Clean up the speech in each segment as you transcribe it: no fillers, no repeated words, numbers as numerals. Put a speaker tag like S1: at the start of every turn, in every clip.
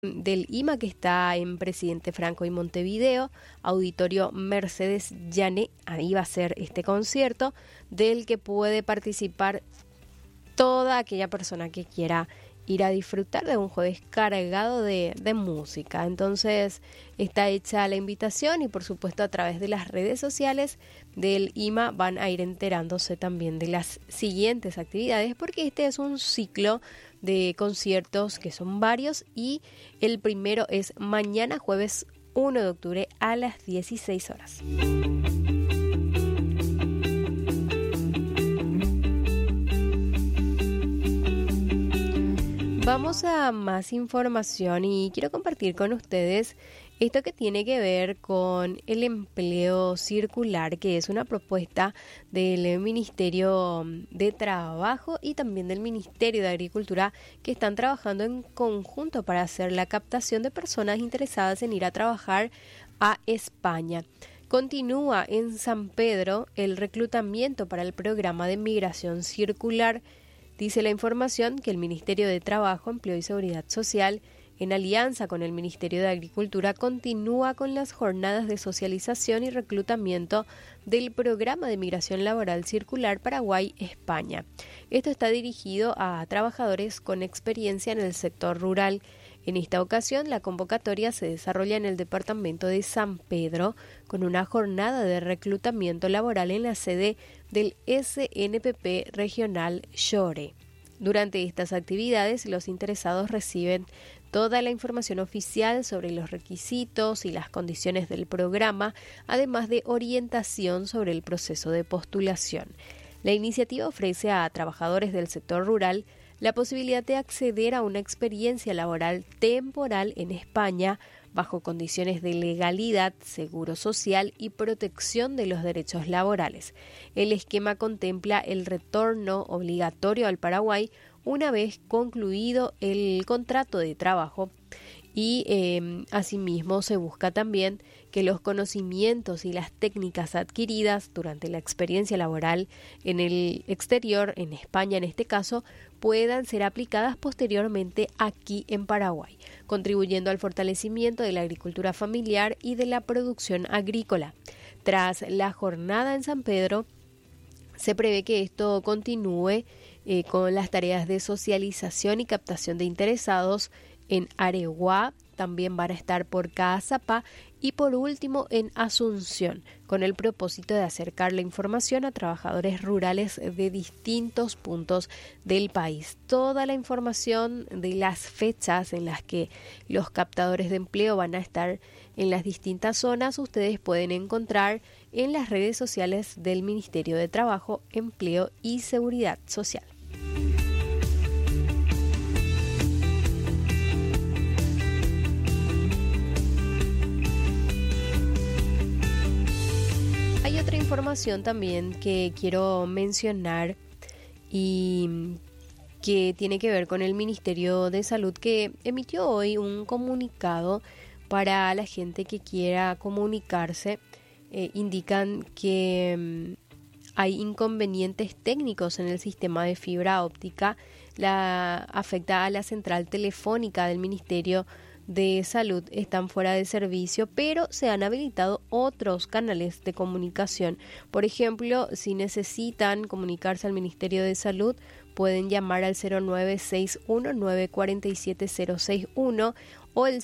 S1: del IMA que está en Presidente Franco y Montevideo, Auditorio Mercedes Llané. Ahí va a ser este concierto del que puede participar toda aquella persona que quiera ir a disfrutar de un jueves cargado de música. Entonces está hecha la invitación y por supuesto a través de las redes sociales del IMA van a ir enterándose también de las siguientes actividades, porque este es un ciclo de conciertos que son varios y el primero es mañana jueves 1 de octubre a las 16 horas. Vamos a más información y quiero compartir con ustedes esto que tiene que ver con el empleo circular, que es una propuesta del Ministerio de Trabajo y también del Ministerio de Agricultura, que están trabajando en conjunto para hacer la captación de personas interesadas en ir a trabajar a España. Continúa en San Pedro el reclutamiento para el programa de migración circular. Dice la información que el Ministerio de Trabajo, Empleo y Seguridad Social, en alianza con el Ministerio de Agricultura, continúa con las jornadas de socialización y reclutamiento del Programa de Migración Laboral Circular Paraguay-España. Esto está dirigido a trabajadores con experiencia en el sector rural. En esta ocasión, la convocatoria se desarrolla en el departamento de San Pedro, con una jornada de reclutamiento laboral en la sede del SNPP Regional Llore. Durante estas actividades, los interesados reciben toda la información oficial sobre los requisitos y las condiciones del programa, además de orientación sobre el proceso de postulación. La iniciativa ofrece a trabajadores del sector rural la posibilidad de acceder a una experiencia laboral temporal en España bajo condiciones de legalidad, seguro social y protección de los derechos laborales. El esquema contempla el retorno obligatorio al Paraguay una vez concluido el contrato de trabajo y asimismo se busca también que los conocimientos y las técnicas adquiridas durante la experiencia laboral en el exterior, en España en este caso, puedan ser aplicadas posteriormente aquí en Paraguay, contribuyendo al fortalecimiento de la agricultura familiar y de la producción agrícola. Tras la jornada en San Pedro, se prevé que esto continúe con las tareas de socialización y captación de interesados en Areguá, también van a estar por Caazapá y por último en Asunción, con el propósito de acercar la información a trabajadores rurales de distintos puntos del país. Toda la información de las fechas en las que los captadores de empleo van a estar en las distintas zonas, ustedes pueden encontrar en las redes sociales del Ministerio de Trabajo, Empleo y Seguridad Social. Hay otra información también que quiero mencionar y que tiene que ver con el Ministerio de Salud, que emitió hoy un comunicado para la gente que quiera comunicarse. Indican que hay inconvenientes técnicos en el sistema de fibra óptica, afecta a la central telefónica del Ministerio de Salud, están fuera de servicio, pero se han habilitado otros canales de comunicación. Por ejemplo, si necesitan comunicarse al Ministerio de Salud, pueden llamar al 0961-947-061 o el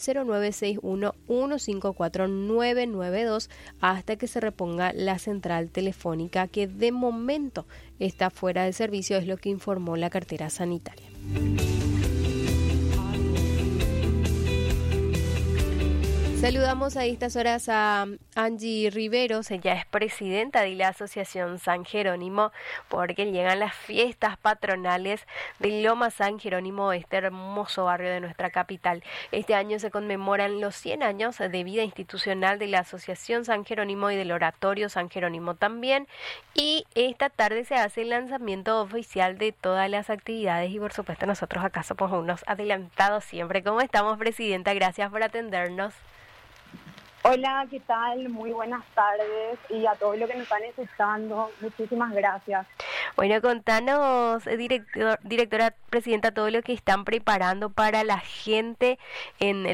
S1: 0961-154-992 hasta que se reponga la central telefónica, que de momento está fuera de servicio, es lo que informó la cartera sanitaria. Saludamos a estas horas a Angie Riveros, ella es presidenta de la Asociación San Jerónimo, porque llegan las fiestas patronales de Loma San Jerónimo, este hermoso barrio de nuestra capital. Este año se conmemoran los 100 años de vida institucional de la Asociación San Jerónimo y del Oratorio San Jerónimo también, y esta tarde se hace el lanzamiento oficial de todas las actividades y por supuesto nosotros acá somos unos adelantados siempre. ¿Cómo estamos, presidenta? Gracias por atendernos.
S2: Hola, ¿qué tal? Muy buenas tardes y a todos los que nos están escuchando, muchísimas gracias.
S1: Bueno, contanos, directora, presidenta, todo lo que están preparando para la gente en